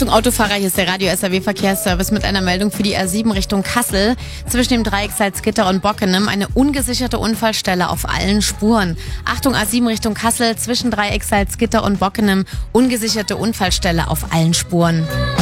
Autofahrer, hier ist der Radio SAW Verkehrsservice mit einer Meldung für die A7 Richtung Kassel. Zwischen dem Dreieck Salzgitter und Bockenem eine ungesicherte Unfallstelle auf allen Spuren. Achtung, A7 Richtung Kassel, zwischen Dreieck Salzgitter und Bockenem ungesicherte Unfallstelle auf allen Spuren.